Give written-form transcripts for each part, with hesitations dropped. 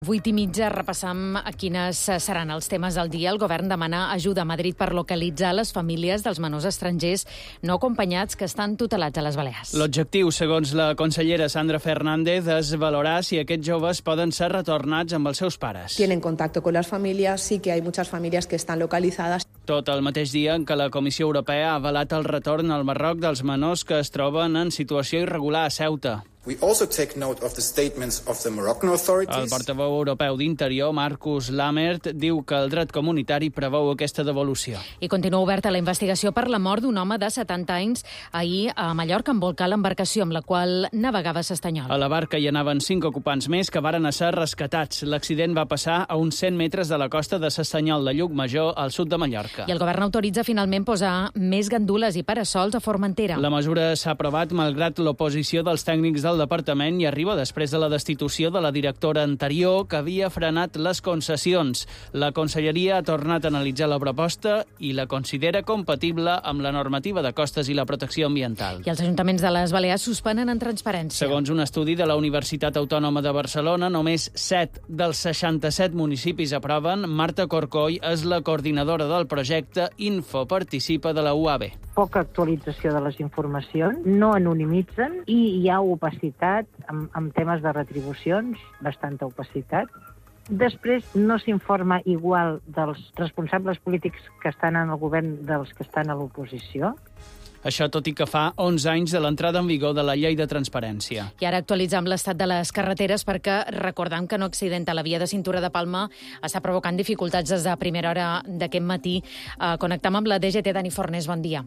8:30, repassam quines seran els temes del dia. El govern demana ajuda a Madrid per localitzar les famílies dels menors estrangers no acompanyats que estan tutelats a les Balears. L'objectiu, segons la consellera Sandra Fernández, és valorar si aquests joves poden ser retornats amb els seus pares. Tienen contacto con las familias, sí que hay muchas familias que están localizadas. Tot el mateix dia en què la Comissió Europea ha avalat el retorn al Marroc dels menors que es troben en situació irregular a Ceuta. We also take note of the statements of the Moroccan authorities. El portaveu europeu d'Interior, Marcus Lammert, diu que el dret comunitari preveu aquesta devolució. I continua oberta la investigació per la mort d'un home de 70 anys ahir a Mallorca en volcar l'embarcació amb la qual navegava s'Estanyol. A la barca hi anaven 5 ocupants més que varen ser rescatats. L'accident va passar a uns 100 metres de la costa de s'Estanyol de Llucmajor, al sud de Mallorca. I el govern autoritza finalment posar més gandules i parasols a Formentera. La mesura s'ha aprovat malgrat l'oposició dels tècnics del departament i arriba després de la destitució de la directora anterior que havia frenat les concessions. La conselleria ha tornat a analitzar la proposta i la considera compatible amb la normativa de costes i la protecció ambiental. I els ajuntaments de les Balears suspenen en transparència. Segons un estudi de la Universitat Autònoma de Barcelona, només 7 dels 67 municipis aproven. Marta Corcoll és la coordinadora del projecte Info Participa de la UAB. Poca actualització de les informacions, no anonimitzen i hi ha opacitat amb temes de retribucions, bastanta opacitat. Després no s'informa igual dels responsables polítics que estan en el govern dels que estan a l'oposició. Això tot i que fa 11 anys de l'entrada en vigor de la llei de transparència. I ara actualitzam l'estat de les carreteres perquè recordam que no accidenta la via de cintura de Palma està provocant dificultats des de primera hora d'aquest matí. Connectam amb la DGT. Dani Fornés, bon dia.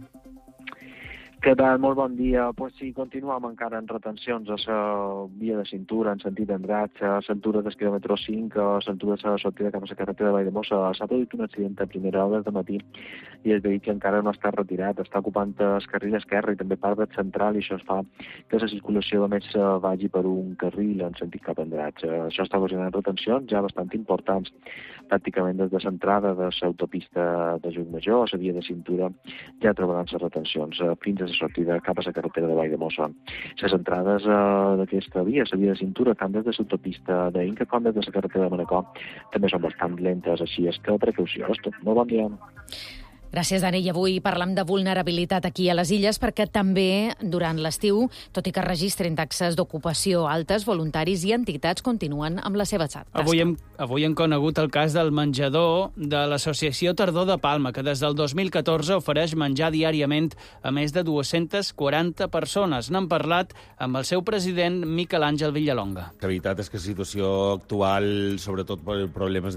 Què tal? Molt bon dia. Pues sí, continuem encara en retencions a la via de cintura en sentit d'Andratx, a l'altura del quilòmetre 5, a l'altura de la sortida cap a la carretera de Valldemossa. S'ha produït un accident a primera hora del matí i el vehicle encara no està retirat, està ocupant el carril esquerre i també part del central, i això es fa que la circulació només vagi per un carril en sentit cap a Andratx. Això està ocasionant retencions ja bastant importants, pràcticament des de l'entrada de l'autopista de Llucmajor a la via de cintura ja trobaran les retencions fins a la sortida cap a la carretera de Valldemossa. Les entrades d'aquesta via, la via de cintura, tant des de l'autopista d'Inca com des de la carretera de Manacor, també són bastant lentes, així és que precaució. Molt bon dia. Gràcies, Dani. I avui parlam de vulnerabilitat aquí a les Illes perquè també durant l'estiu, tot i que registren taxes d'ocupació altes, voluntaris i entitats continuen amb la seva tasca. Avui hem conegut el cas del menjador de l'Associació Tardor de Palma, que des del 2014 ofereix menjar diàriament a més de 240 persones. N'hem parlat amb el seu president, Miquel Àngel Villalonga. La veritat és que la situació actual, sobretot per problemes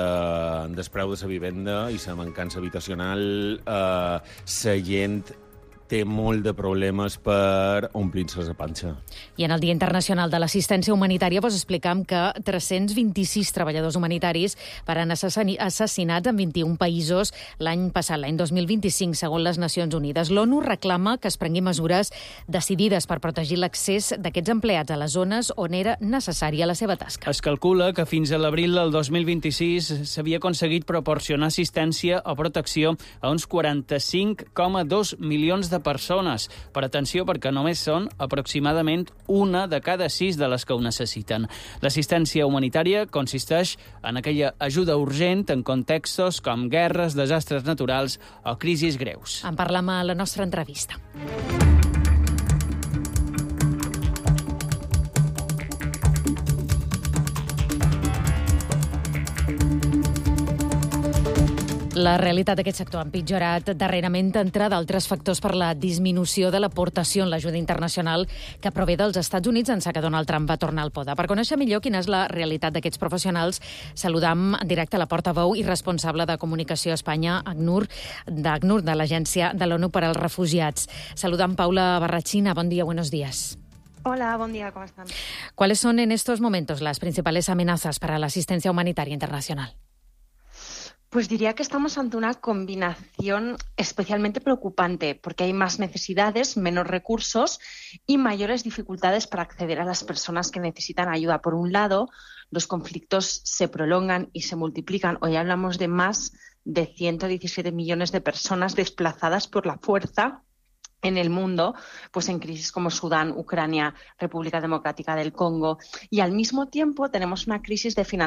del preu de la vivenda i la mancança habitacional, la gent té molt de problemes per omplir-se la panxa. I en el Dia Internacional de l'Assistència Humanitària vos explicam que 326 treballadors humanitaris van assassinats en 21 països l'any passat, l'any 2025, segons les Nacions Unides. L'ONU reclama que es prengui mesures decidides per protegir l'accés d'aquests empleats a les zones on era necessària la seva tasca. Es calcula que fins a l'abril del 2026 s'havia aconseguit proporcionar assistència o protecció a uns 45,2 milions de persones. Per atenció, perquè només són aproximadament 1 de cada 6 de les que ho necessiten. L'assistència humanitària consisteix en aquella ajuda urgent en contextos com guerres, desastres naturals o crisis greus. En parlam a la nostra entrevista. La realitat d'aquest sector ha empitjorat darrerament, entre d'altres factors, per la disminució de l'aportació en l'ajuda internacional que prové dels Estats Units ençà que Donald Trump va tornar al poder. Per conèixer millor quina és la realitat d'aquests professionals, saludam en directe la portaveu i responsable de comunicació a Espanya, d'ACNUR, de l'Agència de l'ONU per als Refugiats. Saludam Paula Barrachina. Bon dia, buenos días. Hola, buen día, ¿cómo están? ¿Cuáles son en estos momentos las principales amenazas para la asistencia humanitaria internacional? Pues diría que estamos ante una combinación especialmente preocupante, porque hay más necesidades, menos recursos y mayores dificultades para acceder a las personas que necesitan ayuda. Por un lado, los conflictos se prolongan y se multiplican. Hoy hablamos de más de 117 millones de personas desplazadas por la fuerza en el mundo, pues en crisis como Sudán, Ucrania, República Democrática del Congo. Y al mismo tiempo tenemos una crisis de financiación